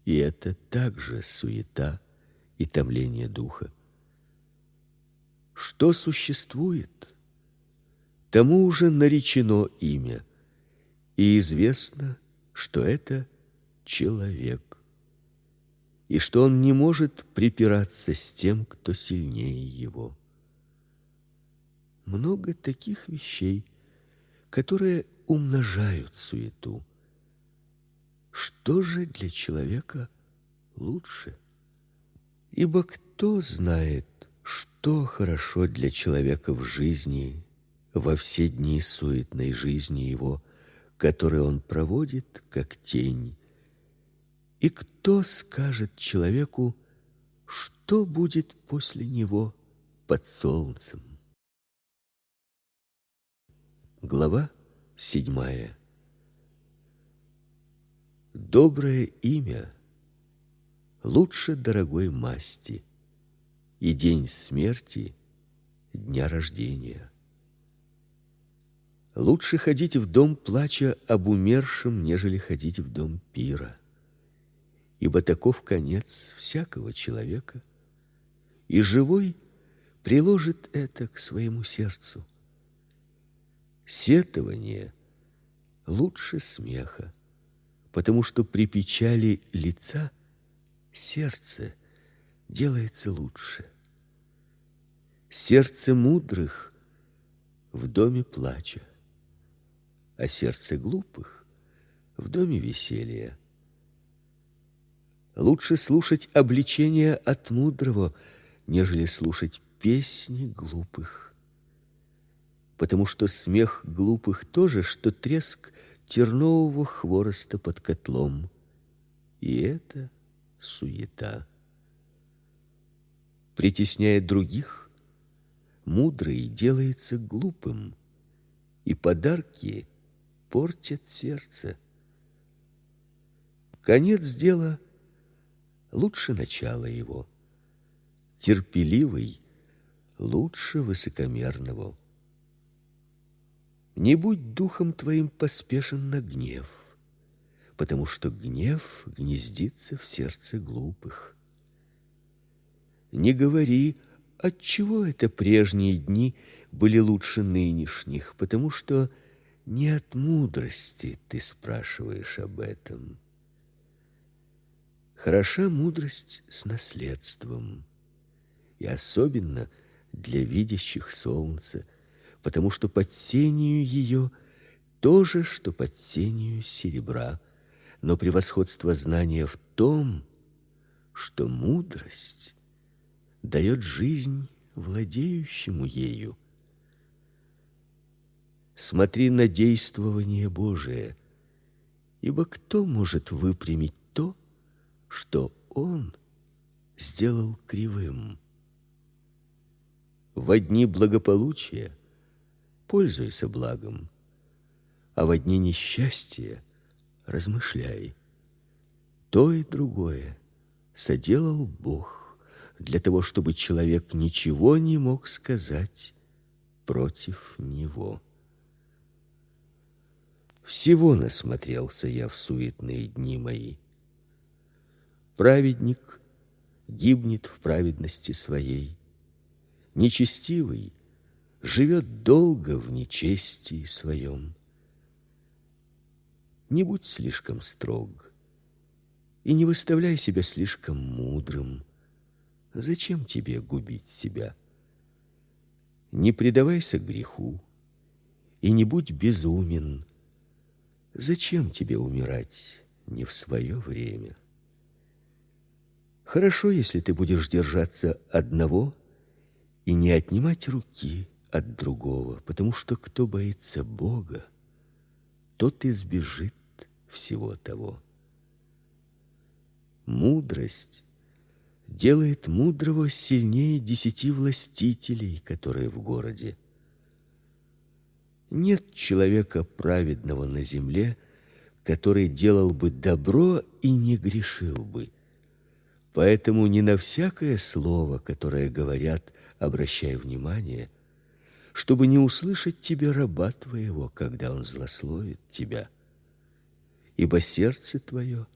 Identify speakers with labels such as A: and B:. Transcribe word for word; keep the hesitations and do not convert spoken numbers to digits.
A: и это также суета и томление духа. Что существует, тому уже наречено имя, и известно, что это человек, и что он не может припираться с тем, кто сильнее его. Много таких вещей, которые умножают суету. Что же для человека лучше? Ибо кто знает, что хорошо для человека в жизни, во все дни суетной жизни его, которые он проводит как тень? И кто скажет человеку, что будет после него под солнцем? Глава седьмая. Доброе имя лучше дорогой масти, и день смерти дня рождения. Лучше ходить в дом плача об умершем, нежели ходить в дом пира, ибо таков конец всякого человека, и живой приложит это к своему сердцу. Сетование лучше смеха, потому что при печали лица сердце делается лучше. Сердце мудрых в доме плача, а сердце глупых в доме веселья. Лучше слушать обличения от мудрого, нежели слушать песни глупых. Потому что смех глупых то же, что треск тернового хвороста под котлом. И это суета. Притесняя других, мудрый делается глупым, и подарки портят сердце. Конец дела лучше начала его. Терпеливый лучше высокомерного. Не будь духом твоим поспешен на гнев, потому что гнев гнездится в сердце глупых. Не говори, отчего это прежние дни были лучше нынешних, потому что не от мудрости ты спрашиваешь об этом. Хороша мудрость с наследством, и особенно для видящих солнце, потому что под сенью ее то же, что под сенью серебра, но превосходство знания в том, что мудрость дает жизнь владеющему ею. Смотри на действование Божие, ибо кто может выпрямить то, что Он сделал кривым? Во дни благополучия пользуйся благом, а во дни несчастья размышляй. То и другое соделал Бог для того, чтобы человек ничего не мог сказать против него. Всего насмотрелся я в суетные дни мои. Праведник гибнет в праведности своей, нечестивый живет долго в нечестии своем. Не будь слишком строг и не выставляй себя слишком мудрым. Зачем тебе губить себя? Не предавайся греху и не будь безумен. Зачем тебе умирать не в свое время? Хорошо, если ты будешь держаться одного и не отнимать руки от другого, потому что кто боится Бога, тот избежит всего того. Мудрость делает мудрого сильнее десяти властителей, которые в городе. Нет человека праведного на земле, который делал бы добро и не грешил бы. Поэтому не на всякое слово, которое говорят, обращай внимание, чтобы не услышать тебе раба твоего, когда он злословит тебя. Ибо сердце твое